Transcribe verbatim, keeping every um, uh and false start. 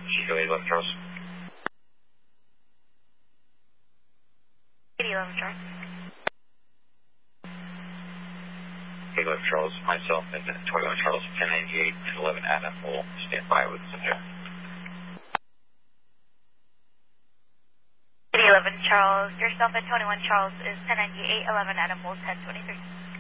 Chico eight eleven Charles. eight eleven Charles. eight eleven Charles, myself and twenty-one Charles, ten ninety-eight and eleven Adam will stand by with the subject. eight eleven Charles, yourself and twenty-one Charles is ten ninety-eight, eleven Adam will ten twenty-three.